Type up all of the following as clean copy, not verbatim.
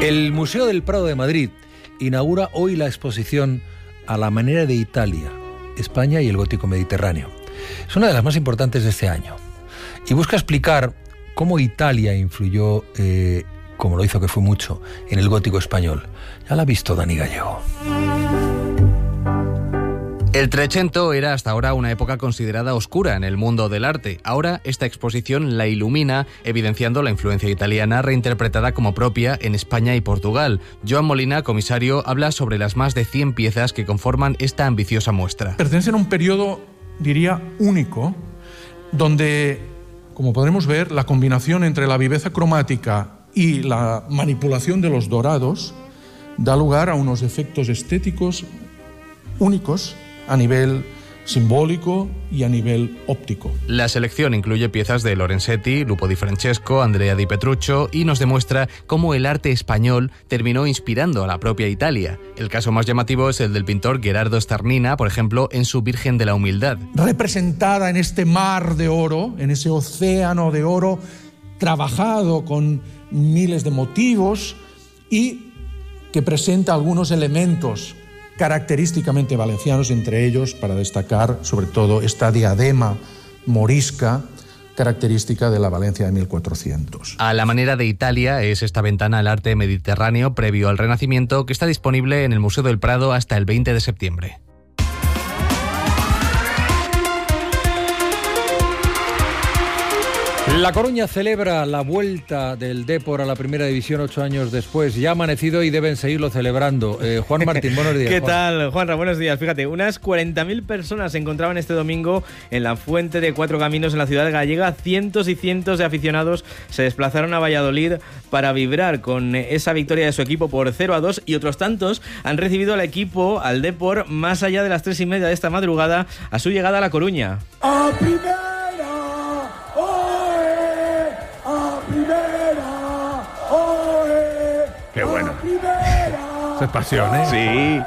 El Museo del Prado de Madrid inaugura hoy la exposición A la manera de Italia, España y el gótico mediterráneo. Es una de las más importantes de este año y busca explicar cómo Italia influyó, como lo hizo que fue mucho, en el gótico español. Ya la ha visto Dani Gallego. El Trecento era hasta ahora una época considerada oscura en el mundo del arte. Ahora esta exposición la ilumina, evidenciando la influencia italiana reinterpretada como propia en España y Portugal. Joan Molina, comisario, habla sobre las más de 100 piezas que conforman esta ambiciosa muestra. Pertenecen a un periodo, diría, único, donde, como podremos ver, la combinación entre la viveza cromática y la manipulación de los dorados da lugar a unos efectos estéticos únicos a nivel simbólico y a nivel óptico. La selección incluye piezas de Lorenzetti, Lupo di Francesco, Andrea di Petruccio y nos demuestra cómo el arte español terminó inspirando a la propia Italia. El caso más llamativo es el del pintor Gherardo Starnina, por ejemplo, en su Virgen de la Humildad. Representada en este mar de oro, en ese océano de oro, trabajado con miles de motivos y que presenta algunos elementos característicamente valencianos, entre ellos, para destacar, sobre todo, esta diadema morisca característica de la Valencia de 1400. A la manera de Italia es esta ventana al arte mediterráneo previo al Renacimiento que está disponible en el Museo del Prado hasta el 20 de septiembre. La Coruña celebra la vuelta del Depor a la Primera División 8 años después. Ya ha amanecido y deben seguirlo celebrando. Juan Martín, buenos días. ¿Qué Juan. tal, Juanra? Buenos días. Fíjate, unas 40.000 personas se encontraban este domingo en la Fuente de Cuatro Caminos en la ciudad gallega. Cientos y cientos de aficionados se desplazaron a Valladolid para vibrar con esa victoria de su equipo por 0-2 y otros tantos han recibido al equipo, al Depor, más allá de las 3:30 de esta madrugada a su llegada a La Coruña. ¡A primera! Qué bueno. Esa es pasión, ¿eh? Sí.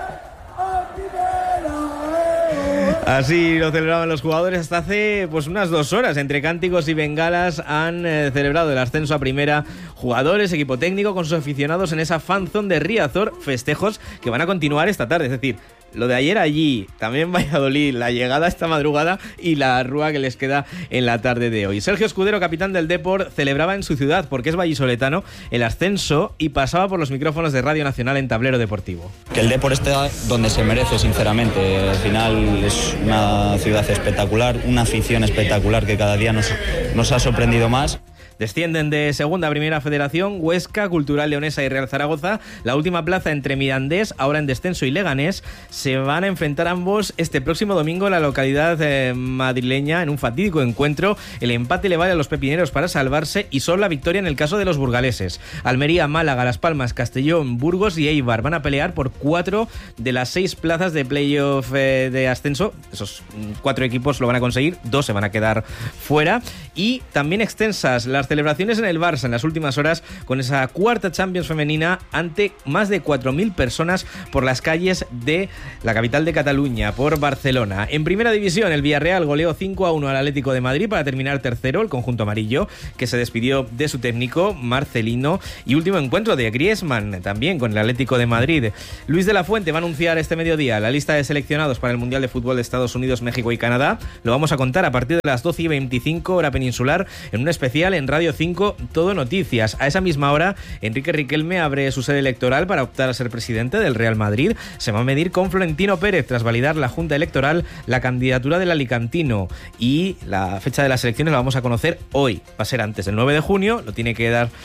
Así lo celebraban los jugadores hasta hace unas 2 horas. Entre cánticos y bengalas han celebrado el ascenso a primera jugadores, equipo técnico con sus aficionados en esa fanzone de Riazor, festejos que van a continuar esta tarde. Es decir, lo de ayer allí, también Valladolid, la llegada esta madrugada y la rúa que les queda en la tarde de hoy. Sergio Escudero, capitán del Depor, celebraba en su ciudad, porque es vallisoletano, el ascenso y pasaba por los micrófonos de Radio Nacional en Tablero Deportivo. Que el Depor esté donde se merece, sinceramente. Al final es una ciudad espectacular, una afición espectacular que cada día nos ha sorprendido más. Descienden de segunda a primera federación Huesca, Cultural Leonesa y Real Zaragoza. La última plaza entre Mirandés, ahora en descenso, y Leganés se van a enfrentar ambos este próximo domingo en la localidad madrileña en un fatídico encuentro. El empate le vale a los pepineros para salvarse y solo la victoria en el caso de los burgaleses. Almería, Málaga, Las Palmas, Castellón, Burgos y Eibar van a pelear por 4 de las 6 plazas de playoff de ascenso. Esos 4 equipos lo van a conseguir, 2 se van a quedar fuera. Y también extensas las celebraciones en el Barça en las últimas horas con esa cuarta Champions femenina ante más de 4.000 personas por las calles de la capital de Cataluña, por Barcelona. En primera división, el Villarreal goleó 5-1 al Atlético de Madrid para terminar tercero, el conjunto amarillo, que se despidió de su técnico, Marcelino, y último encuentro de Griezmann, también con el Atlético de Madrid. Luis de la Fuente va a anunciar este mediodía la lista de seleccionados para el Mundial de Fútbol de Estados Unidos, México y Canadá. Lo vamos a contar a partir de las 12:25 hora peninsular en un especial en Radio 5 Todo Noticias. A esa misma hora, Enrique Riquelme abre su sede electoral para optar a ser presidente del Real Madrid. Se va a medir con Florentino Pérez tras validar la Junta Electoral la candidatura del alicantino, y la fecha de las elecciones la vamos a conocer hoy. Va a ser antes del 9 de junio, lo tiene que dar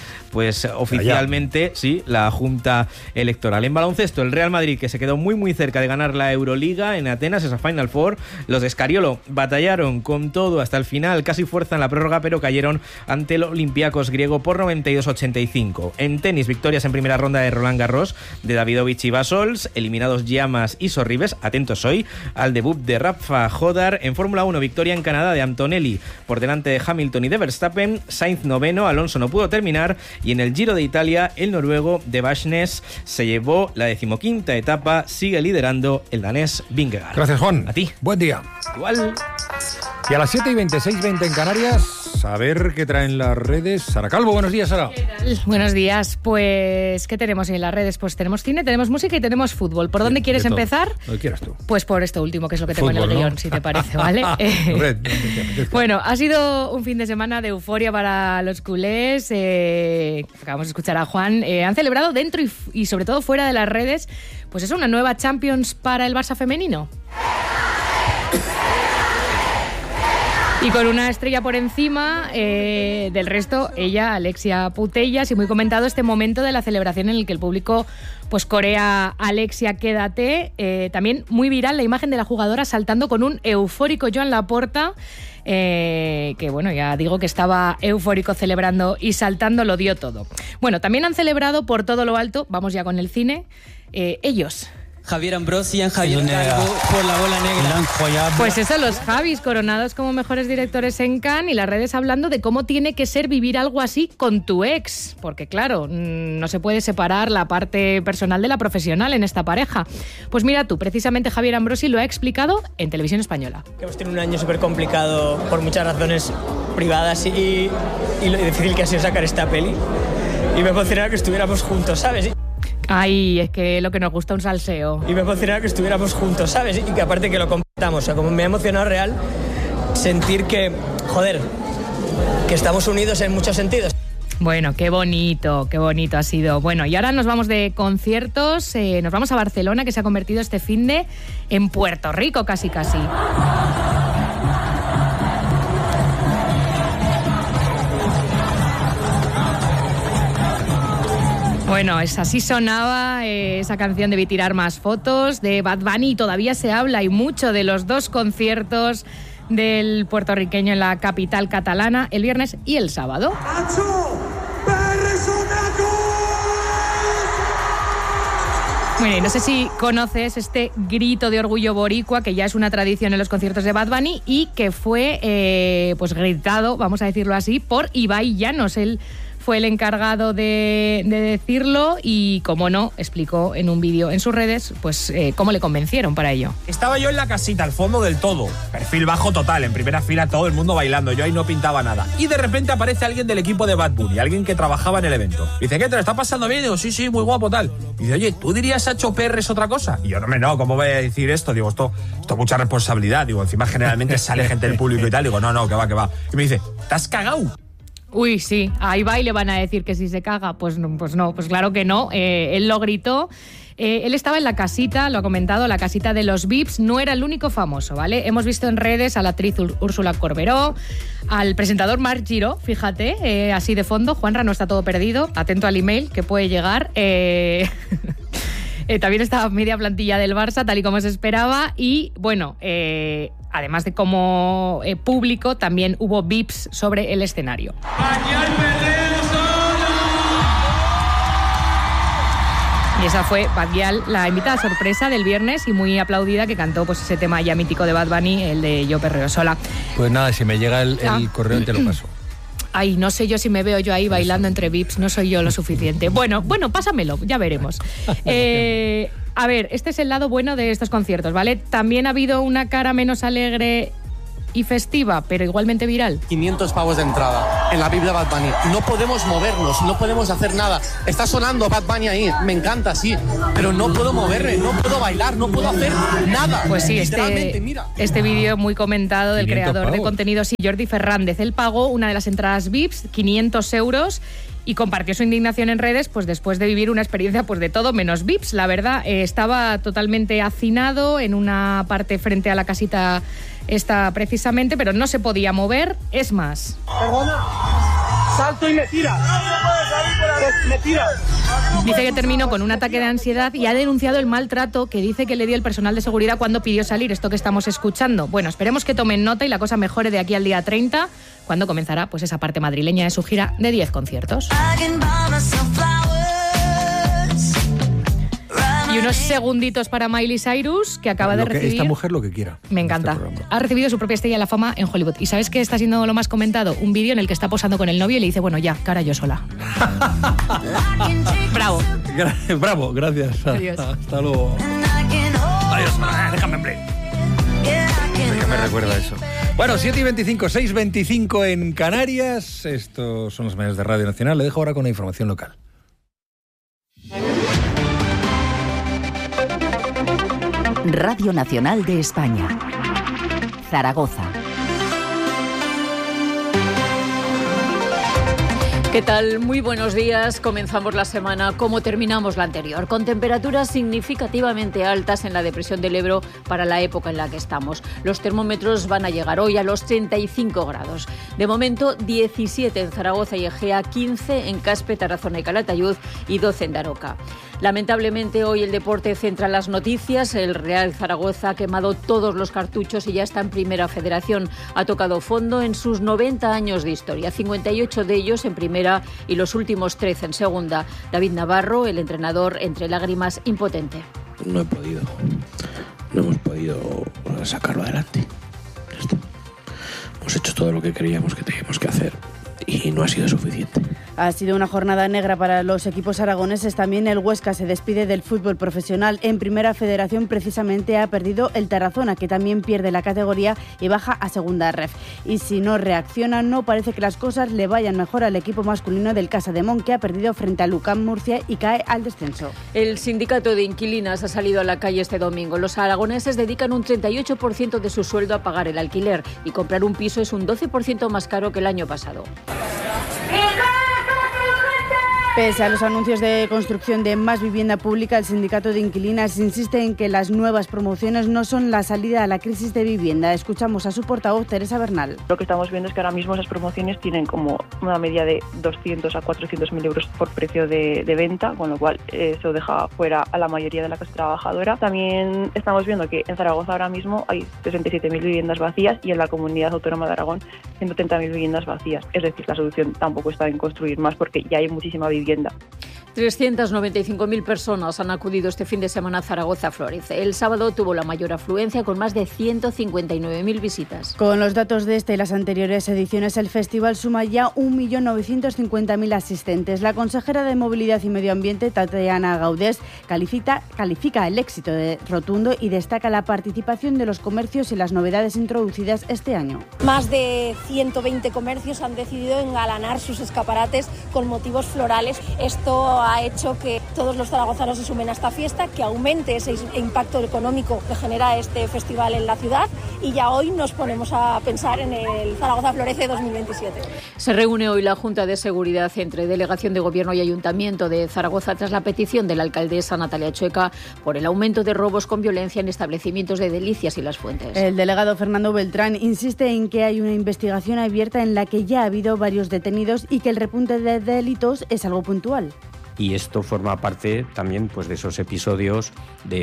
oficialmente sí, la Junta Electoral. En baloncesto, el Real Madrid, que se quedó muy cerca de ganar la Euroliga en Atenas, esa Final Four. Los de Escariolo batallaron con todo hasta el final, casi fuerzan la prórroga, pero cayeron ante el Olympiacos griego por 92-85. En tenis, victorias en primera ronda de Roland Garros de Davidovich y Basols, eliminados Llamas y Sorribes. Atentos hoy al debut de Rafa Jodar. En Fórmula 1, victoria en Canadá de Antonelli por delante de Hamilton y de Verstappen. Sainz noveno, Alonso no pudo terminar, y en el Giro de Italia, el noruego de Barsnes se llevó la 15ª etapa, sigue liderando el danés Vingegaard. Gracias, Juan. A ti. Buen día. Igual. Y a las 7:20, 6:20 en Canarias... más. A ver qué traen las redes. Sara Calvo, buenos días, Sara. ¿Qué tal? Buenos días. Pues, ¿qué tenemos en las redes? Pues tenemos cine, tenemos música y tenemos fútbol. ¿Por dónde quieres empezar? Lo que quieras tú. Pues por esto último, que es lo que tengo Fútbol, en el guión, ¿no? si te parece, ¿vale? Bueno, ha sido un fin de semana de euforia para los culés. Acabamos de escuchar a Juan. Han celebrado dentro y sobre todo fuera de las redes, pues es una nueva Champions para el Barça femenino. Y con una estrella por encima del resto, ella, Alexia Putellas, y muy comentado este momento de la celebración en el que el público pues corea Alexia, quédate. También muy viral la imagen de la jugadora saltando con un eufórico Joan Laporta, que bueno, ya digo que estaba eufórico celebrando y saltando, lo dio todo. Bueno, también han celebrado por todo lo alto, vamos ya con el cine, ellos. Javier Ambrosi y Javier Calvo por La Bola Negra. Pues eso, los Javis coronados como mejores directores en Cannes y las redes hablando de cómo tiene que ser vivir algo así con tu ex, porque claro, no se puede separar la parte personal de la profesional en esta pareja. Pues mira tú, precisamente Javier Ambrosi lo ha explicado en Televisión Española. Hemos tenido un año súper complicado por muchas razones privadas y lo difícil que ha sido sacar esta peli. Y me emocionaba que estuviéramos juntos, ¿sabes? Ay, es que lo que nos gusta un salseo. Y me emocionaba que estuviéramos juntos, ¿sabes? Y que aparte que lo compartamos. O sea, como me ha emocionado real sentir que, joder, que estamos unidos en muchos sentidos. Bueno, qué bonito ha sido. Bueno, y ahora nos vamos de conciertos, nos vamos a Barcelona, que se ha convertido este finde en Puerto Rico casi. Bueno, así sonaba esa canción de Vi tirar más fotos de Bad Bunny. Todavía se habla y mucho de los dos conciertos del puertorriqueño en la capital catalana, el viernes y el sábado. Bueno, y no sé si conoces este grito de orgullo boricua, que ya es una tradición en los conciertos de Bad Bunny y que fue pues gritado, vamos a decirlo así, por Ibai Llanos. Él fue el encargado de decirlo y, como no, explicó en un vídeo en sus redes pues cómo le convencieron para ello. Estaba yo en la casita, al fondo del todo, perfil bajo total, en primera fila todo el mundo bailando, yo ahí no pintaba nada. Y de repente aparece alguien del equipo de Bad Bunny, alguien que trabajaba en el evento. Dice, ¿qué te lo está pasando bien? Digo, sí, muy guapo, tal. Y dice, oye, ¿tú dirías Sacho Perres otra cosa? Y yo, no, ¿cómo voy a decir esto? Digo, esto es mucha responsabilidad. Digo, encima generalmente sale gente del público y tal. Digo, no, que va. Y me dice, ¿te has cagado? Uy, sí, a Ibai le van a decir que si se caga. Pues no, pues claro que no. Él lo gritó. Él estaba en la casita, lo ha comentado, la casita de los VIPs. No era el único famoso, ¿vale? Hemos visto en redes a la actriz Úrsula Corberó, al presentador Marc Giró, fíjate, así de fondo. Juanra, no está todo perdido. Atento al email que puede llegar. También estaba media plantilla del Barça, tal y como se esperaba. Y bueno, además de como público, también hubo VIPs sobre el escenario. Y esa fue Baguial, la invitada sorpresa del viernes y muy aplaudida, que cantó pues ese tema ya mítico de Bad Bunny, el de Yo perreo sola. Pues nada, si me llega el correo te lo paso. Ay, no sé yo si me veo yo ahí bailando entre VIPs, no soy yo lo suficiente. Bueno, pásamelo, ya veremos. A ver, este es el lado bueno de estos conciertos, ¿vale? También ha habido una cara menos alegre y festiva, pero igualmente viral. 500 pavos de entrada en la VIP de Bad Bunny. No podemos movernos, no podemos hacer nada. Está sonando Bad Bunny ahí, me encanta, sí, pero no puedo moverme, no puedo bailar, no puedo hacer nada. Pues sí, este vídeo muy comentado del creador de contenidos, Jordi Fernández. Él pagó una de las entradas VIPs, 500 euros, y compartió su indignación en redes pues después de vivir una experiencia pues de todo menos VIPs. La verdad, estaba totalmente hacinado en una parte frente a la casita esta precisamente, pero no se podía mover. Es más, Perdona, salto y me tira. Me tira. Dice que terminó con un ataque de ansiedad y ha denunciado el maltrato que dice que le dio el personal de seguridad cuando pidió salir, esto que estamos escuchando. Bueno, esperemos que tomen nota y la cosa mejore de aquí al día 30, cuando comenzará pues esa parte madrileña de su gira de 10 conciertos. Y unos segunditos para Miley Cyrus, que acaba de recibir... Esta mujer lo que quiera. Me encanta. Ha recibido su propia estrella de la fama en Hollywood. ¿Y sabes qué está siendo lo más comentado? Un vídeo en el que está posando con el novio y le dice, bueno, ya, que ahora yo sola. Bravo. Bravo, gracias. Adiós. Hasta luego. Adiós, déjame en play. ¿Qué me recuerda eso? Bueno, 7:25, 6:25 en Canarias. Estos son los medios de Radio Nacional. Le dejo ahora con la información local. Radio Nacional de España. Zaragoza. ¿Qué tal? Muy buenos días. Comenzamos la semana como terminamos la anterior, con temperaturas significativamente altas en la depresión del Ebro para la época en la que estamos. Los termómetros van a llegar hoy a los 35 grados. De momento, 17 en Zaragoza y Egea, 15 en Caspe, Tarazona y Calatayud y 12 en Daroca. Lamentablemente, hoy el deporte centra las noticias. El Real Zaragoza ha quemado todos los cartuchos y ya está en Primera Federación. Ha tocado fondo en sus 90 años de historia, 58 de ellos en Primera y los últimos 13 en Segunda. David Navarro, el entrenador, entre lágrimas, impotente. No hemos podido sacarlo adelante. Ya está. Hemos hecho todo lo que creíamos que teníamos que hacer y no ha sido suficiente. Ha sido una jornada negra para los equipos aragoneses. También el Huesca se despide del fútbol profesional. En Primera Federación precisamente ha perdido el Tarazona, que también pierde la categoría y baja a Segunda Ref. Y si no reacciona, no parece que las cosas le vayan mejor al equipo masculino del Casademont, que ha perdido frente a Lucán Murcia y cae al descenso. El sindicato de inquilinas ha salido a la calle este domingo. Los aragoneses dedican un 38% de su sueldo a pagar el alquiler y comprar un piso es un 12% más caro que el año pasado. Pese a los anuncios de construcción de más vivienda pública, el sindicato de inquilinas insiste en que las nuevas promociones no son la salida a la crisis de vivienda. Escuchamos a su portavoz, Teresa Bernal. Lo que estamos viendo es que ahora mismo esas promociones tienen como una media de 200 a 400.000 euros por precio de venta, con lo cual eso deja fuera a la mayoría de la clase trabajadora. También estamos viendo que en Zaragoza ahora mismo hay 67.000 viviendas vacías y en la Comunidad Autónoma de Aragón 130.000 viviendas vacías. Es decir, la solución tampoco está en construir más porque ya hay muchísima vivienda. 395.000 personas han acudido este fin de semana a Zaragoza Florece. El sábado tuvo la mayor afluencia con más de 159.000 visitas. Con los datos de este y las anteriores ediciones, el festival suma ya 1.950.000 asistentes. La consejera de Movilidad y Medio Ambiente, Tatiana Gaudés, califica el éxito de rotundo y destaca la participación de los comercios y las novedades introducidas este año. Más de 120 comercios han decidido engalanar sus escaparates con motivos florales. Esto ha hecho que todos los zaragozanos se sumen a esta fiesta, que aumente ese impacto económico que genera este festival en la ciudad, y ya hoy nos ponemos a pensar en el Zaragoza Florece 2027. Se reúne hoy la Junta de Seguridad entre Delegación de Gobierno y Ayuntamiento de Zaragoza tras la petición de la alcaldesa Natalia Chueca por el aumento de robos con violencia en establecimientos de Delicias y Las Fuentes. El delegado Fernando Beltrán insiste en que hay una investigación abierta en la que ya ha habido varios detenidos y que el repunte de delitos es algo puntual. Y esto forma parte también pues, de esos episodios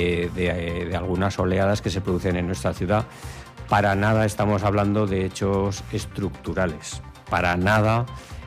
de algunas oleadas que se producen en nuestra ciudad. Para nada estamos hablando de hechos estructurales. Para nada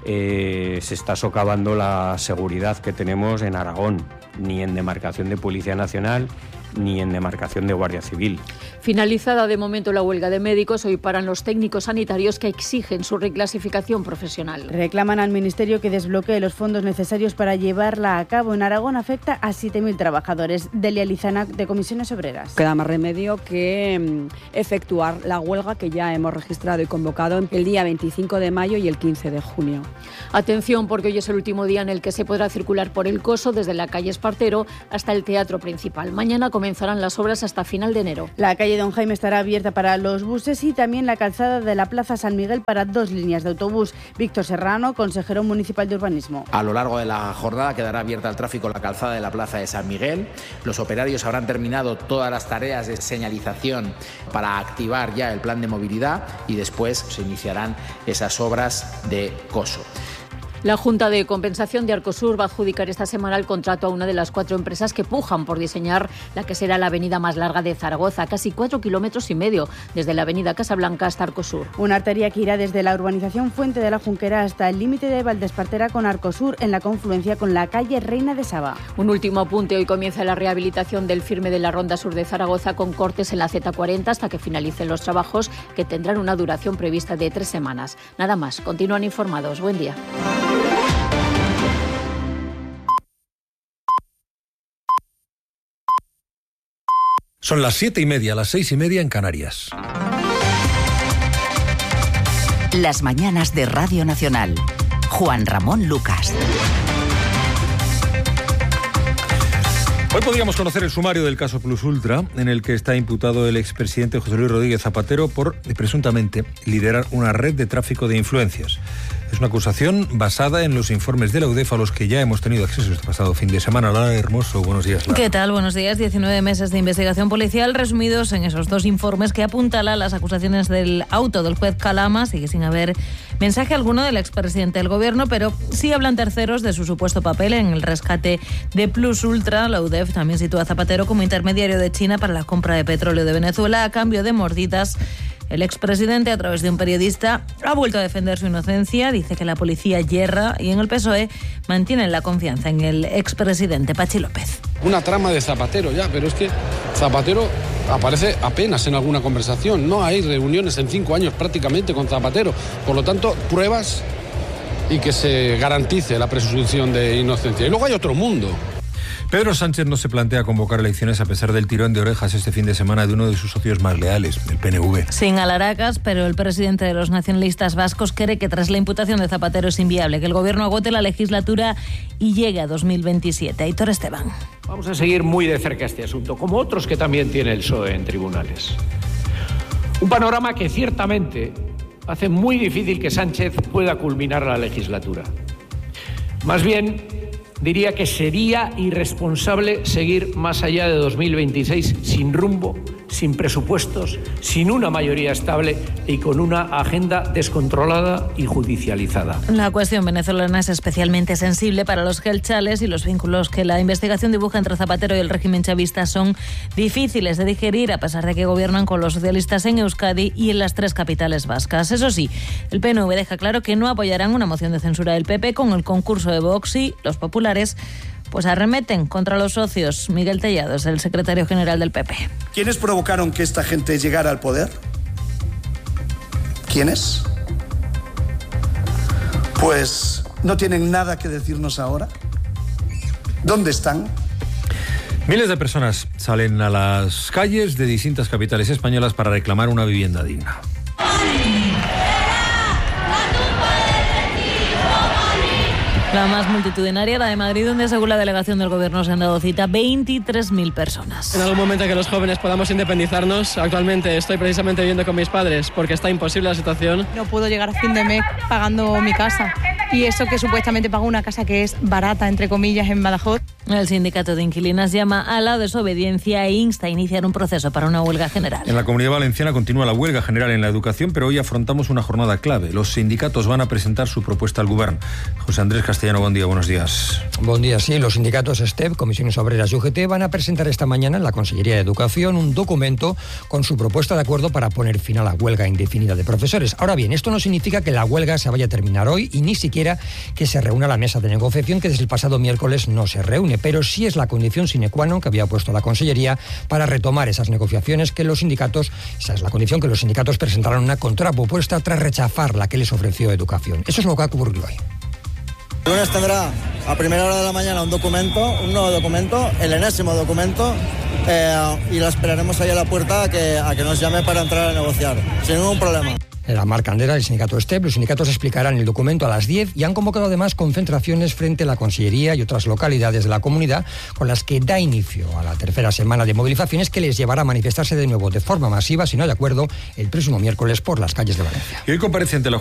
se está socavando la seguridad que tenemos en Aragón, ni en demarcación de Policía Nacional, ni en demarcación de Guardia Civil. Finalizada de momento la huelga de médicos, hoy paran los técnicos sanitarios que exigen su reclasificación profesional. Reclaman al Ministerio que desbloquee los fondos necesarios para llevarla a cabo. En Aragón afecta a 7.000 trabajadores. Delia Lizana, de Comisiones Obreras. Queda más remedio que efectuar la huelga que ya hemos registrado y convocado el día 25 de mayo y el 15 de junio. Atención, porque hoy es el último día en el que se podrá circular por el Coso desde la calle Espartero hasta el Teatro Principal. Mañana comenzarán las obras hasta final de enero. La calle Don Jaime estará abierta para los buses y también la calzada de la Plaza San Miguel para 2 líneas de autobús. Víctor Serrano, consejero municipal de Urbanismo. A lo largo de la jornada quedará abierta al tráfico la calzada de la Plaza de San Miguel. Los operarios habrán terminado todas las tareas de señalización para activar ya el plan de movilidad y después se iniciarán esas obras de Coso. La Junta de Compensación de Arcosur va a adjudicar esta semana el contrato a una de las 4 empresas que pujan por diseñar la que será la avenida más larga de Zaragoza, casi 4,5 kilómetros, desde la avenida Casablanca hasta Arcosur. Una arteria que irá desde la urbanización Fuente de la Junquera hasta el límite de Valdespartera con Arcosur, en la confluencia con la calle Reina de Saba. Un último apunte, hoy comienza la rehabilitación del firme de la Ronda Sur de Zaragoza con cortes en la Z40 hasta que finalicen los trabajos, que tendrán una duración prevista de 3 semanas. Nada más, continúan informados. Buen día. Son las 7:30, las 6:30 en Canarias. Las mañanas de Radio Nacional. Juan Ramón Lucas. Hoy podríamos conocer el sumario del caso Plus Ultra, en el que está imputado el expresidente José Luis Rodríguez Zapatero por, presuntamente, liderar una red de tráfico de influencias. Es una acusación basada en los informes de la UDEF a los que ya hemos tenido acceso este pasado fin de semana. Lara Hermoso, buenos días, Lara. ¿Qué tal? Buenos días. 19 meses de investigación policial resumidos en esos dos informes que apuntalan las acusaciones del auto del juez Calama. Sigue sin haber mensaje alguno del expresidente del gobierno, pero sí hablan terceros de su supuesto papel en el rescate de Plus Ultra. La UDEF también sitúa a Zapatero como intermediario de China para la compra de petróleo de Venezuela a cambio de mordidas. El expresidente, a través de un periodista, ha vuelto a defender su inocencia, dice que la policía yerra y en el PSOE mantienen la confianza en el expresidente Pachi López. Una trama de Zapatero ya, pero es que Zapatero aparece apenas en alguna conversación. No hay reuniones en 5 años prácticamente con Zapatero. Por lo tanto, pruebas y que se garantice la presunción de inocencia. Y luego hay otro mundo. Pedro Sánchez no se plantea convocar elecciones a pesar del tirón de orejas este fin de semana de uno de sus socios más leales, el PNV. Sin alaracas, pero el presidente de los nacionalistas vascos cree que tras la imputación de Zapatero es inviable que el gobierno agote la legislatura y llegue a 2027. Aitor Esteban. Vamos a seguir muy de cerca este asunto, como otros que también tiene el PSOE en tribunales. Un panorama que ciertamente hace muy difícil que Sánchez pueda culminar la legislatura. Más bien, diría que sería irresponsable seguir más allá de 2026 sin rumbo, sin presupuestos, sin una mayoría estable y con una agenda descontrolada y judicializada. La cuestión venezolana es especialmente sensible para los gelchales y los vínculos que la investigación dibuja entre Zapatero y el régimen chavista son difíciles de digerir a pesar de que gobiernan con los socialistas en Euskadi y en las 3 capitales vascas. Eso sí, el PNV deja claro que no apoyarán una moción de censura del PP con el concurso de Vox y los populares pues arremeten contra los socios. Miguel Tellado es el secretario general del PP. ¿Quiénes provocaron que esta gente llegara al poder? ¿Quiénes? Pues no tienen nada que decirnos ahora. ¿Dónde están? Miles de personas salen a las calles de distintas capitales españolas para reclamar una vivienda digna. La más multitudinaria, la de Madrid, donde según la delegación del gobierno se han dado cita 23.000 personas. En algún momento que los jóvenes podamos independizarnos. Actualmente estoy precisamente viviendo con mis padres porque está imposible la situación. No puedo llegar a fin de mes pagando mi casa. Y eso que supuestamente pago una casa que es barata, entre comillas, en Badajoz. El sindicato de inquilinas llama a la desobediencia e insta a iniciar un proceso para una huelga general. En la Comunidad Valenciana continúa la huelga general en la educación, pero hoy afrontamos una jornada clave. Los sindicatos van a presentar su propuesta al Gobierno. José Andrés Castellano, buen día, buenos días. Buen día, sí. Los sindicatos STEP, Comisiones Obreras y UGT van a presentar esta mañana en la Consellería de Educación un documento con su propuesta de acuerdo para poner fin a la huelga indefinida de profesores. Ahora bien, esto no significa que la huelga se vaya a terminar hoy y ni siquiera que se reúna la mesa de negociación, que desde el pasado miércoles no se reúne, pero sí es la condición sine qua non que había puesto la Consellería para retomar esas negociaciones que los sindicatos, esa es la condición que los sindicatos presentaron una contrapropuesta tras rechazar la que les ofreció Educación. Eso es lo que ha ocurrido hoy. El lunes tendrá a primera hora de la mañana un nuevo documento, el enésimo documento, y la esperaremos ahí a la puerta a que nos llame para entrar a negociar, sin ningún problema. La Mar Candela, el sindicato STEP, los sindicatos explicarán el documento a las 10 y han convocado además concentraciones frente a la Consellería y otras localidades de la comunidad con las que da inicio a la tercera semana de movilizaciones que les llevará a manifestarse de nuevo de forma masiva, si no hay acuerdo, el próximo miércoles por las calles de Valencia. Y hoy comparece ante la